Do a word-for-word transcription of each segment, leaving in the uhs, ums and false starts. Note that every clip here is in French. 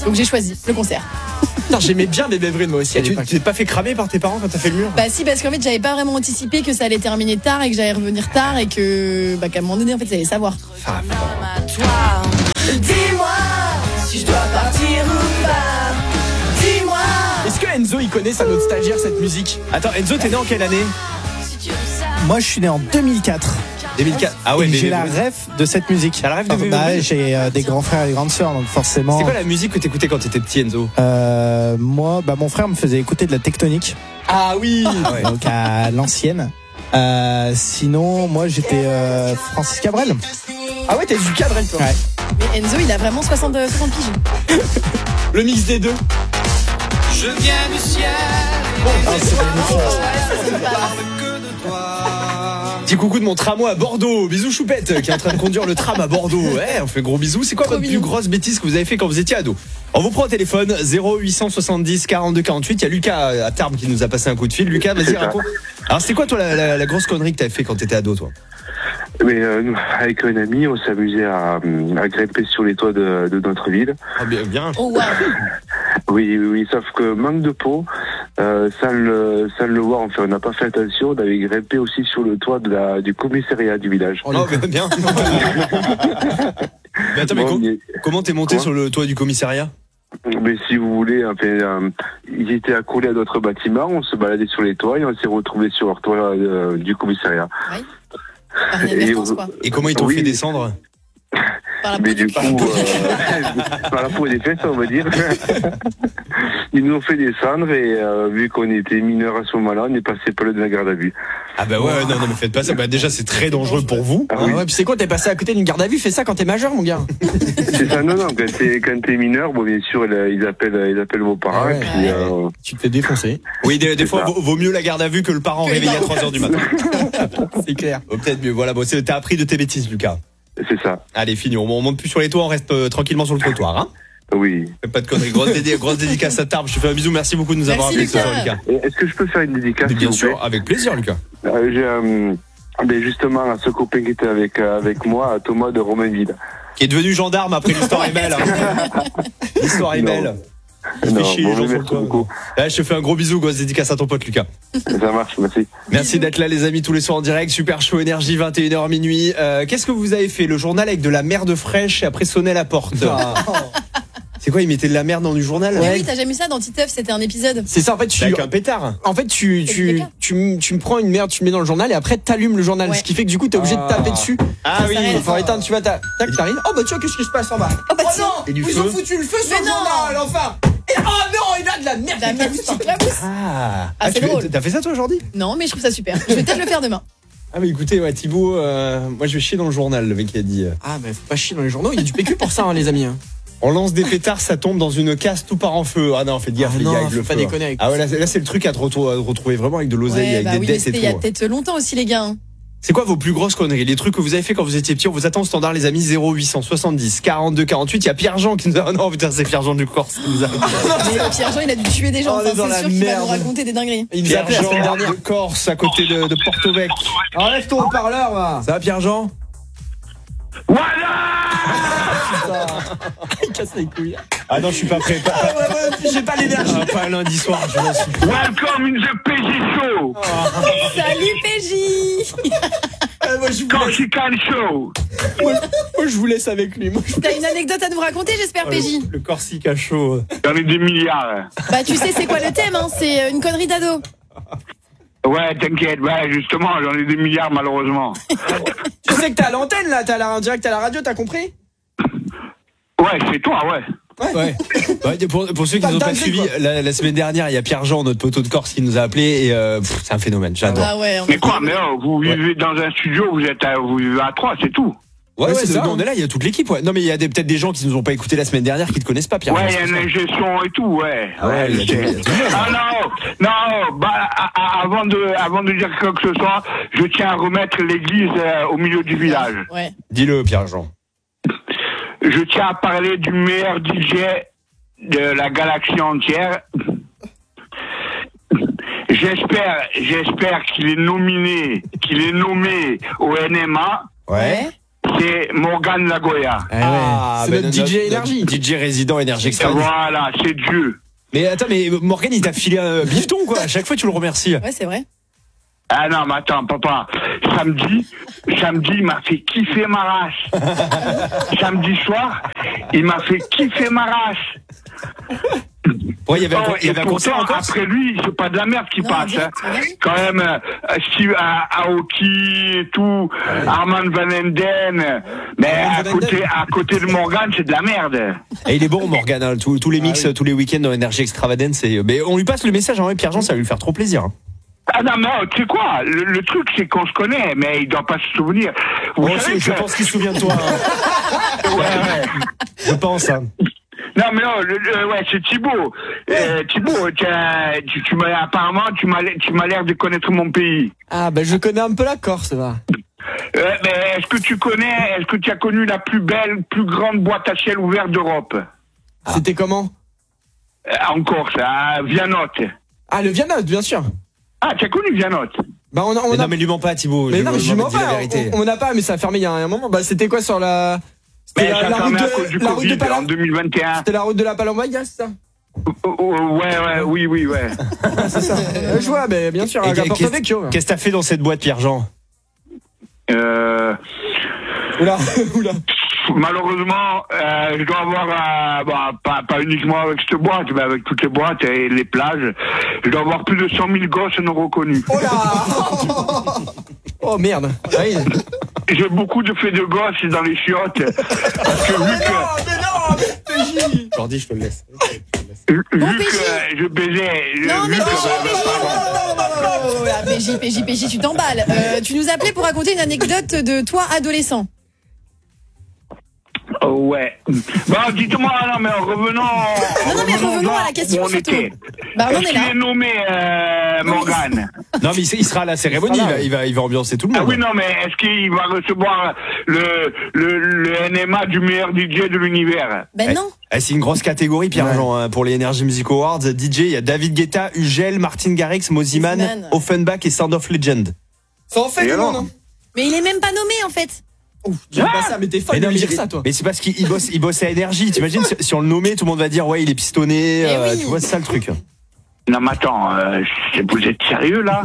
Donc j'ai choisi le concert. Putain, j'aimais bien Bébé Brune moi aussi. Et tu t'es pas fait cramer par tes parents quand t'as fait le mur? Bah si, parce qu'en fait j'avais pas vraiment anticipé que ça allait terminer tard et que j'allais revenir tard et que bah qu'à un moment donné en fait j'allais savoir. Ah, Dis-moi si je dois partir ou pas. Dis-moi. est-ce que Enzo il connaît sa notre stagiaire cette musique? Attends, Enzo, t'es né en quelle année? Moi, je suis né en deux mille quatre. deux mille quatre. Ah ouais, et mais j'ai la rêve de cette musique. T'as la rêve de Bébé bah, Brune? J'ai euh, des grands frères et des grandes sœurs, donc forcément. C'est quoi la musique que t'écoutais quand t'étais petit, Enzo? euh, Moi, bah, mon frère me faisait écouter de la tectonique, Ah oui. Ouais. donc à l'ancienne. Euh, sinon, moi, j'étais euh, Francis Cabrel. Ah ouais, t'as du cadre toi. Ouais. Mais Enzo il a vraiment soixante, soixante piges. Le mix des deux. Je viens du ciel. Ah, c'est magnifique. Petit coucou de mon tramway à Bordeaux. Bisous Choupette qui est en train de conduire le tram à Bordeaux. Ouais, on fait gros bisous. C'est quoi Trop votre plus mignon. grosse bêtise que vous avez fait quand vous étiez ado? On vous prend au téléphone zéro huit cent soixante-dix quarante-deux quarante-huit. Il y a Lucas à Tarbes qui nous a passé un coup de fil. Lucas, vas-y raconte. Alors c'était quoi toi la, la, la grosse connerie que t'avais fait quand t'étais ado toi? Mais euh, nous, avec un ami, on s'amusait à, à grimper sur les toits de, de notre ville. Ah bien, bien. Oh waouh. Oui, oui, oui, sauf que manque de peau, euh, sans, le, sans le voir, enfin, on n'a pas fait attention, on avait grimpé aussi sur le toit de la, du commissariat du village. Oh, bien. bien. Mais attends, mais Bon, com- mais- comment t'es monté Quoi sur le toit du commissariat? Mais si vous voulez, enfin, euh, ils étaient accolés à d'autres bâtiments, on se baladait sur les toits et on s'est retrouvés sur leur toit euh, du commissariat. Ouais. Par inadvertance, Et- quoi. Et comment ils t'ont Oui. fait descendre? Par la Mais peau du du coup, euh, par la peau des fesses, on va dire. Ils nous ont fait descendre et euh, vu qu'on était mineurs à ce moment-là, on est passé par le de la garde à vue. Ah bah ouais, non, non, mais faites pas ça. Bah déjà, c'est très dangereux pour vous. Ah Ah oui. ouais, puis c'est quoi, t'es passé à côté d'une garde à vue? Fais ça quand t'es majeur, mon gars. C'est ça, non, non, quand t'es, quand t'es mineur, bon, bien sûr, ils ils appellent, ils appellent vos parents, Ah ouais. et puis, euh, Tu te fais défoncer. Oui, des, des C'est fois, ça. vaut, vaut mieux la garde à vue que le parent Que les réveillé à parents. trois heures du matin. C'est clair. Oh, peut-être mieux. Voilà, bon, c'est- t'as appris de tes bêtises, Lucas. c'est ça. Allez, fini. On, on monte plus sur les toits, on reste euh, tranquillement sur le trottoir. Hein. Oui. Fais pas de conneries. Grosse, dédé- grosse dédicace à Tarbes. Je te fais un bisou. Merci beaucoup de nous avoir Merci, appelés ce Lucas. soir, Lucas. Et est-ce que je peux faire une dédicace, Mais bien s'il vous sûr, avec plaisir, Lucas. plaît euh, J'ai, euh, ben justement, à ce copain qui était avec, euh, avec moi, à Thomas de Romainville. Qui est devenu gendarme après l'histoire est belle. Hein. L'histoire est Non. belle. Il Non, fait chier bon, les gens sur le merci toit. beaucoup. Là, je te fais un gros bisou. Grosse dédicace à ton pote, Lucas. Ça marche, merci. Merci d'être là les amis tous les soirs en direct. Super Show Énergie vingt et une heures minuit. Euh, qu'est-ce que vous avez fait? Le journal avec de la merde fraîche et après sonner à la porte. C'est quoi, ils mettaient de la merde dans du journal? Mais oui, t'as jamais vu ça dans Titeuf, c'était un épisode. C'est ça, en fait, tu, Avec un pétard. en fait, tu, C'est tu, le cas. tu, m- tu me prends une merde, tu me mets dans le journal et après t'allumes le journal. Ouais. Ce qui fait que du coup, t'es obligé de taper dessus. Ah oui. s'arrête. Il faut éteindre, tu vois, t'as- tac, t'arrives. Oh bah tiens, qu'est-ce qui se passe en bas? Oh bah Oh tiens. non, Et du ils feu. ont foutu le feu sur Mais le non. journal, enfin. Et oh non, il a de la merde. La merde qui t'éclabousse. Ah, Ah, c'est tu- drôle. T'as fait ça toi aujourd'hui? Non, mais je trouve ça super. Je vais peut-être le faire demain. Ah mais écoutez, ouais, Thibaut, euh, moi je vais chier dans le journal, le mec qui a dit. euh, Ah bah faut pas chier dans les journaux, il y a du P Q pour ça, hein, les amis. hein. On lance des pétards, ça tombe dans une casse, tout part en feu. Ah non, faites gaffe Ah les non, gars avec faut le pas feu. déconner avec Ah ouais, là, c'est- là, c'est le truc à te retrouver, à te retrouver vraiment avec de l'oseille, Ouais, avec bah des oui, mais dettes et c'était il y a tout. peut-être longtemps aussi, les gars. hein. C'est quoi vos plus grosses conneries? Les trucs que vous avez fait quand vous étiez petit? On vous attend au standard les amis. Zéro huit cent soixante-dix quarante-deux quarante-huit. Il y a Pierre-Jean qui nous a... Oh non putain, c'est Pierre-Jean du Corse qui nous a... Mais Pierre-Jean, il a dû tuer des gens. Oh, on est Enfin, dans c'est la sûr qu'il va merde. nous raconter des dingueries. Il nous a appelé la semaine Pierre-Jean dernière. de Corse à côté de, de Porto Vec. Enlève ton haut-parleur, va. Ça va Pierre-Jean? Il casse les couilles. Ah non, je suis pas prêt. Pas, Ah ouais, ouais, j'ai pas l'énergie. pas, pas lundi soir, je m'en suis. Welcome in the P J Show! Salut P J. Ah, moi, je vous laisse, Corsican Show! moi, moi, je vous laisse avec lui. Moi, je- T'as une anecdote à nous raconter, j'espère, P J. Le Corsica chaud. J'en ai des milliards. Bah, tu sais, c'est quoi le thème, hein? C'est une connerie d'ado. Ouais, t'inquiète, ouais, justement, j'en ai des milliards, malheureusement. Tu sais que t'es à l'antenne là, t'es à la, en direct à la radio, t'as compris? Ouais, c'est toi, ouais. Ouais. Ouais, pour, pour ceux qui Pas nous ont pas dingue, suivi, quoi. la, la semaine dernière, il y a Pierre-Jean, notre poteau de Corse, qui nous a appelé et euh, pff, c'est un phénomène. J'adore. Ah ouais, on Mais quoi, mais oh, vous vivez dans un studio, vous êtes à, vous vivez à trois, c'est tout. Ouais, Ouais, ouais, c'est c'est ça, nous, hein. on est là, il y a toute l'équipe. Ouais. Non, mais il y a des- peut-être des gens qui nous ont pas écouté la semaine dernière qui te connaissent pas, Pierre-Jean. Ouais, il y a une ingestion et tout, ouais. Ah ouais, il y a je tout- sais. il y a tout le monde. Ah non, non, bah, a- a- avant de, avant de dire quoi que ce soit, je tiens à remettre l'église euh, au milieu du village. Ouais. Dis-le, Pierre-Jean. Je tiens à parler du meilleur D J de la galaxie entière. J'espère, j'espère qu'il est nominé, qu'il est nommé au N M A. Ouais. c'est Morgane Lagoya. Ah, c'est notre D J énergie. D J résident énergie extra. Voilà, c'est Dieu. Mais attends, mais Morgane, il t'a filé un bifton, quoi. À chaque fois, tu le remercies. Ouais, c'est vrai. Ah non, mais attends, papa, samedi, samedi, il m'a fait kiffer ma race. Samedi soir, il m'a fait kiffer ma race. Ouais, il y avait un, Oh, il y avait un concert pourtant, encore. après lui, c'est pas de la merde qui Non, passe. direct, Hein. regarde. Quand même, euh, Steve A- Aoki et tout, Armand Van Enden. Mais Armand à Van côté, Enden. à côté de Morgane, c'est de la merde. Et il est bon, Morgane, hein. tous, tous les mix, tous les week-ends dans Énergie Extravagance. Et, mais on lui passe le message, hein, Pierre-Jean, ça va lui faire trop plaisir. Hein. Ah non, mais tu sais quoi, le, le truc, c'est qu'on se connaît, mais il doit pas se souvenir. Vous Bon, savez je que- pense qu'il se souvient de toi. Hein. Ouais, ouais. Je pense. Hein. Non, mais non, le, le- ouais, c'est Thibaut. Euh, Thibaut, t'as- tu, tu m'as, apparemment, tu m'as, tu m'as l'air de connaître mon pays. Ah, bah, je connais un peu la Corse, va. Euh, mais est-ce que tu connais, est-ce que tu as connu la plus belle, plus grande boîte à ciel ouvert d'Europe? C'était comment? Euh, en Corse, à Vianotte. Ah, le Vianotte, bien sûr. Ah, tu as connu Vianotte? Bah, on a, on Mais a... non, mais lui mens pas, Thibaut. Mais Je non, lui mais je mens dis la pas. vérité. On, on n'a pas, mais ça a fermé il y a un moment. Bah, c'était quoi sur la. C'était Mais la, ça a la route fermé à cause du de, la route de Covid en Palam. deux mille vingt et un. C'était la route de la Palombaïa, c'est ça? Oh, oh, ouais, ouais, oui, oui, ouais. C'est ça. Euh, je vois, mais bien sûr, Et à Porto qu'est-ce Vecchio. qu'est-ce que t'as fait dans cette boîte, Pierre-Jean? Euh, Oula, oula. malheureusement, euh, je dois avoir, euh, bon, pas, pas uniquement avec cette boîte, mais avec toutes les boîtes et les plages, je dois avoir plus de cent mille gosses non reconnus. Oh là. Oh merde. Ah oui. J'ai beaucoup de faits de gosses dans les chiottes. Parce que vu que, mais non, mais P J. Jordi, je te le laisse. vu Bon, que P J. je baisais, Non, vu mais que- P J, P J, oh, ah, P J, P J, P J, tu t'emballes. Euh, tu nous appelais pour raconter une anecdote de toi adolescent. Oh, ouais. Bon, dites-moi, non, mais revenons. Non, non, mais revenons à la question où on surtout. était. Bah, on en Est-ce est qu'il là. est nommé, euh, Non, mais- Morgane? Non, mais il il sera à la cérémonie, il va, il va, il va ambiancer tout le Ah monde. oui, non, mais est-ce qu'il va recevoir le, le, le N M A du meilleur D J de l'univers? Ben non. Eh, c'est une grosse catégorie, Pierre-Jean, hein, pour les Energy Music Awards. D J, il y a David Guetta, Ugel, Martin Garrix, Moziman, Moziman. Offenbach et Sound of Legend. Ça en fait Et du alors monde, hein. Mais il est même pas nommé en fait. Dis pas ça, mais t'es folle Mais de non, me mais, dire ça, toi. mais c'est parce qu'il bosse, il bosse à Énergie. T'imagines, si, si on le nommait, tout le monde va dire, ouais, il est pistonné. Eh euh, oui. Tu vois, c'est ça le truc. Non, mais attends, euh, c'est- vous êtes sérieux, là?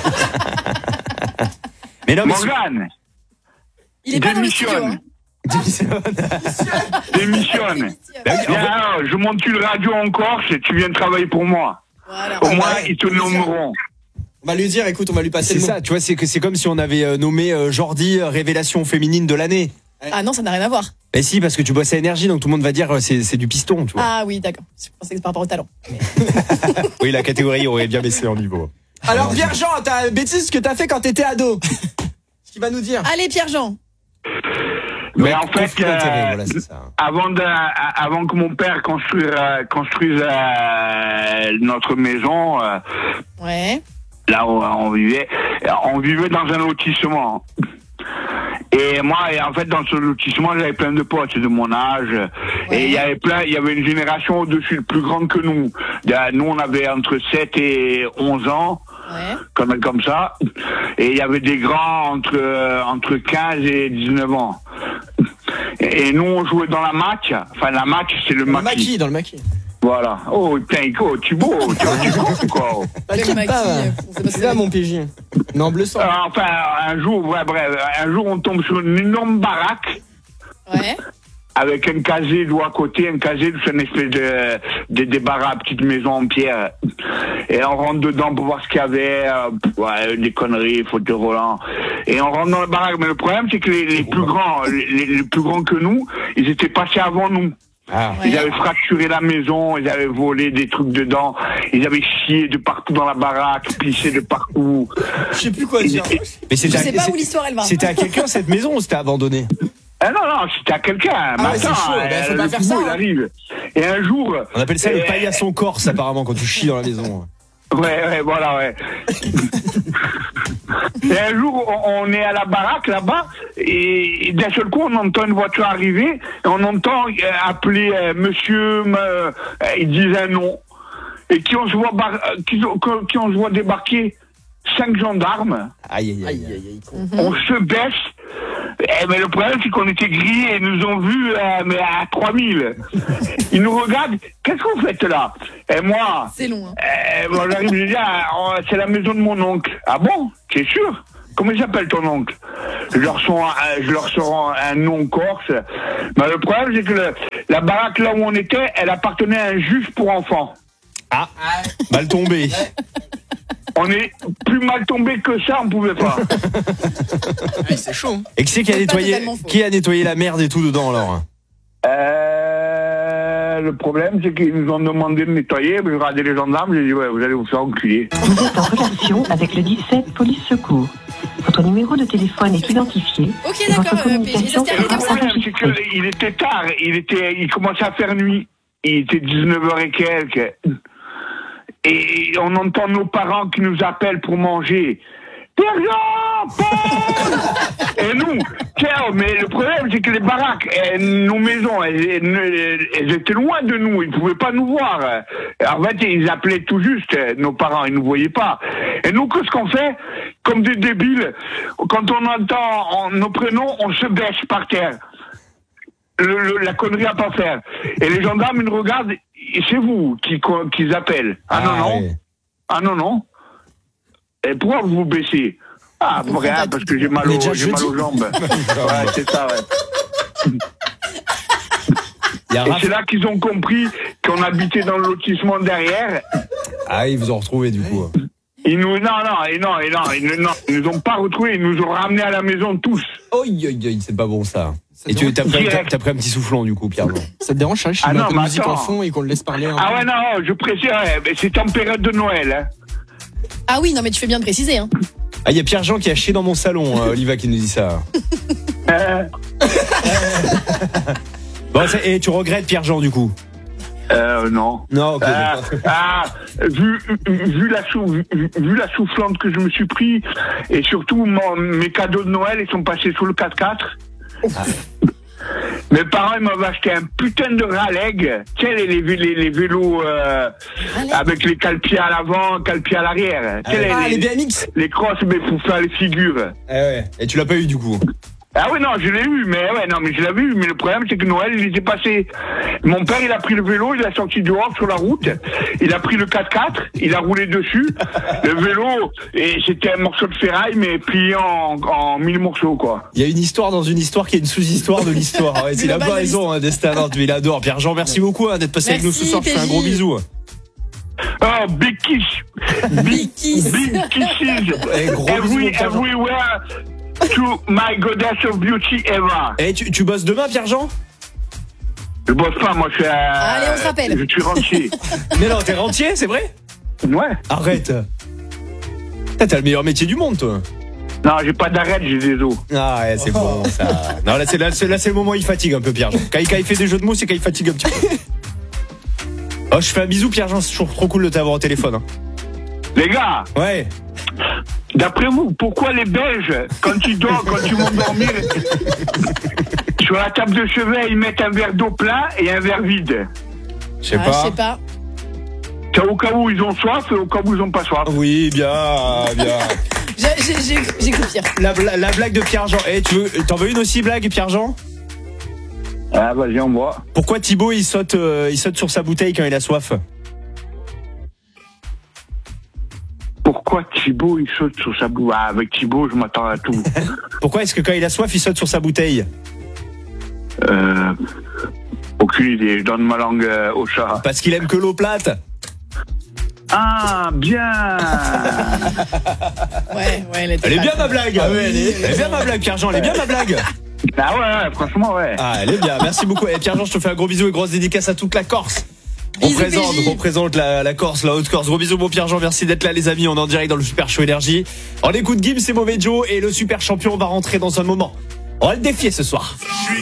Mais non, mais. Morgane, Il est pas dans le studio. démissionne. Hein. Démissionne. Bah oui, en Viens, fait- alors, je monte une radio en Corse et tu viens travailler pour moi. Voilà. Au Ah, moins, bah ouais, ils te nommeront. On va lui dire, écoute, on va lui passer C'est le nom. ça, tu vois, c'est que c'est comme si on avait euh, nommé euh, Jordi euh, révélation féminine de l'année. Ah non, ça n'a rien à voir. Mais si, parce que tu bosses à Énergie, donc tout le monde va dire euh, c'est c'est du piston, tu vois. Ah oui, d'accord. Je pensais que c'est par rapport au talent. Oui, la catégorie aurait bien baissé en niveau. Alors, Pierre-Jean, t'as une bêtise que t'as fait quand t'étais ado. Ce qu'il va nous dire. Allez, Pierre-Jean. Mais en Conflit fait, d'intérêt, euh, voilà, c'est ça. avant, de, avant que mon père construise, euh, construise euh, notre maison, euh, Ouais. là où on vivait, on vivait dans un lotissement. Et moi, et en fait, dans ce lotissement, j'avais plein de potes de mon âge. Ouais. Et il y avait plein, il y avait une génération au-dessus, plus grande que nous. Nous, on avait entre sept et onze ans. Ouais. Comme, comme ça. Et il y avait des grands entre, euh, entre quinze et dix-neuf ans. Et, et nous, on jouait dans la match. Enfin, la match, c'est le Dans le maquis. maquis, dans le maquis. Voilà. Oh, putain, oh, Thibaut, tu vois, tu comprends, quoi. T'inquiète maquis, pas, euh, va. on sait pas ce C'est que là c'est. mon P J. Non, bleu sang. Alors, enfin, un jour, ouais, bref, un jour, on tombe sur une énorme baraque. Ouais. Avec un casier d'eau à côté, un casier, c'est une espèce de, de, de baraque, petite maison en pierre. Et on rentre dedans pour voir ce qu'il y avait, euh, ouais, des conneries, fauteuil roulant. Et on rentre dans la baraque. Mais le problème, c'est que les, les plus grands, les, les plus grands que nous, ils étaient passés avant nous. Ah. Ils Ouais. avaient fracturé la maison, ils avaient volé des trucs dedans, ils avaient chié de partout dans la baraque, pissé de partout. Je sais plus quoi dire. Mais Je c'était sais à, pas c'est- où l'histoire elle va. c'était à quelqu'un cette maison ou c'était abandonné? Ah non, non, c'était à quelqu'un. Mais ouais, c'est attends, chaud, ben, faut euh, pas le faire Thibaut, ça, il hein. arrive. Et un jour... On appelle ça le euh, paillasson corse apparemment quand tu chies dans la maison. Ouais, ouais, voilà, ouais. Et un jour, on, on est à la baraque là-bas, et, et d'un seul coup, on entend une voiture arriver, et on entend euh, appeler euh, monsieur, euh, ils disent un nom. Et qui on se voit, bar- euh, qui, qui on se voit débarquer, cinq gendarmes. Aïe, aïe, aïe. Aïe, aïe, aïe. con. On se baisse. Eh, mais le problème, c'est qu'on était grillés et ils nous ont vus euh, mais à trois mille. Ils nous regardent. Qu'est-ce que vous faites là? Et moi, C'est long. Hein. eh, moi j'arrive, je dis, ah, oh, c'est la maison de mon oncle. Ah bon? C'est sûr? Comment il s'appelle ton oncle? Je leur sors un, je leur sors un, un nom corse. Mais le problème, c'est que le, la baraque là où on était, elle appartenait à un juge pour enfants. Ah, mal tombé. On est plus mal tombé que ça, on pouvait pas. Ouais, c'est chaud. hein. Et qui c'est qui a C'est pas nettoyé, totalement faux. qui a nettoyé la merde et tout dedans alors? Euh, le problème, c'est qu'ils nous ont demandé de nettoyer. Mais regardez les gendarmes, j'ai dit, ouais, vous allez vous faire enculer. Vous êtes en relation avec le dix-sept Police Secours. Votre numéro de téléphone est identifié. Ok, et votre d'accord, euh, P J, ça se communication termine Le comme ça. problème, c'est qu'il était tard. Il était, il commençait à faire nuit. Il était dix-neuf heures et quelques. Et on entend nos parents qui nous appellent pour manger. Pierre-Jean, Paul Et nous, tiens, mais le problème, c'est que les baraques, eh, nos maisons, elles, elles- elles étaient loin de nous. Ils ne pouvaient pas nous voir. En fait, ils appelaient tout juste, eh, nos parents, ils ne nous voyaient pas. Et nous, qu'est-ce qu'on fait? Comme des débiles, quand on entend en- nos prénoms, on se baisse par terre. Le- le- la connerie à pas faire. Et les gendarmes, ils nous regardent, et c'est vous qui, qui appellent. Ah, non, non. ouais. Ah non, non. Et pourquoi vous vous baissez? Ah, pour rien, parce que j'ai mal, On est au, déjà j'ai mal jeudi. aux jambes. Ouais, c'est ça, ouais. Il y a Et Raph- c'est là qu'ils ont compris qu'on habitait dans le lotissement derrière. Ah, ils vous ont retrouvé du coup. Ils nous, non, non, et non, et non, ils, nous- non, ils nous ont pas retrouvés, ils nous ont ramenés à la maison tous. Oi, oi, oi, c'est pas bon ça. Ça Et tu dérange- t'as pris, Direct. t'as- t'as pris un petit soufflon du coup, Pierre. Non. Ça te dérange, Charles, si Ah je mets non, un peu de mais musique attends. en fond et qu'on le laisse parler un Ah peu? ouais, non, je précise, ouais, mais c'est en période de Noël, hein. Ah oui, non, mais tu fais bien de préciser. Hein. Ah, il y a Pierre-Jean qui a chié dans mon salon, euh, Oliva qui nous dit ça. Euh, Bon, c'est- et tu regrettes Pierre-Jean du coup? euh, non. Non, ok. Ah, ah, vu, vu, la sou, vu, vu la soufflante que je me suis pris, et surtout mon- mes cadeaux de Noël, ils sont passés sous le quatre-quatre. Mes parents, ils m'avaient acheté un putain de Raleigh, tu sais, les, les, les, les vélos euh, avec les cale-pieds à l'avant, cale-pieds à l'arrière. Tu sais, Ah, les, les B M X. les crosses, mais pour faire les figures. Eh ouais. Et tu l'as pas eu du coup? Ah oui, non, je l'ai eu, mais ouais, non, mais je l'avais eu, mais le problème, c'est que Noël, il était passé. Mon père, il a pris le vélo, il a sorti dehors sur la route, il a pris le quatre-quatre, il a roulé dessus, le vélo, et c'était un morceau de ferraille, mais plié en, en mille morceaux, quoi. Il y a une histoire dans une histoire qui est une sous-histoire de l'histoire. Ouais, il a pas raison, hein, Destin, non, tu il adore. Pierre-Jean, merci beaucoup hein, d'être passé avec nous ce Merci, soir. Je fais un P J. gros bisou. Oh, big kiss! Big kiss. Big kisses! Eh, gros bisous, mon Every, Pierre-Jean. everywhere to my goddess of beauty ever. Et tu, tu bosses demain, Pierre-Jean? Je bosse pas, moi, je suis, euh, Allez, on se rappelle. je suis rentier. Mais non, t'es rentier, c'est vrai? Ouais. Arrête. Putain, T'as le meilleur métier du monde, toi. Non, j'ai pas d'arrêt, j'ai des os. Ah ouais, c'est bon ça. Non, là c'est là, c'est là c'est le moment où il fatigue un peu Pierre-Jean. Quand il, quand il fait des jeux de mots, c'est quand il fatigue un petit peu. Oh, je fais un bisou Pierre-Jean, c'est toujours trop cool de t'avoir au téléphone. Hein. Les gars, Ouais. d'après vous, pourquoi les Belges, quand ils dorment, quand ils vont dormir, sur la table de chevet, ils mettent un verre d'eau plein et un verre vide? Je sais Ah, je pas. sais pas. C'est au cas où ils ont soif et au cas où ils ont pas soif. Oui, bien, bien. J'ai- j'ai- J'ai j'ai cru pire. La, bla- la blague de Pierre-Jean. Eh, tu veux, t'en veux une aussi blague, Pierre-Jean? Ah, vas-y, on voit. Pourquoi Thibaut il saute, euh, il saute sur sa bouteille quand il a soif? Pourquoi Thibaut, il saute sur sa boue? Ah, avec Thibaut, je m'attends à tout. Pourquoi est-ce que quand il a soif, il saute sur sa bouteille? Euh, aucune idée, je donne ma langue euh, au chat. Parce qu'il aime que l'eau plate. Ah, bien. Ouais, ouais, elle était Elle est pas bien très- ma blague. Ah ouais, elle est- Elle est bien ma blague, Pierre-Jean. Elle est bien ma blague. Ah ouais, ouais, franchement, ouais. Ah, elle est bien. Merci beaucoup. Et Pierre-Jean, je te fais un gros bisou et grosse dédicace à toute la Corse. On Bisous, présente, P J. on représente la, la Corse, la Haute-Corse. Gros bisous, mon Pierre-Jean. Merci d'être là, les amis. On est en direct dans le Super Show Énergie. On écoute Gims et Mauvais Joe et le Super Champion va rentrer dans un moment. On va le défier ce soir. Je suis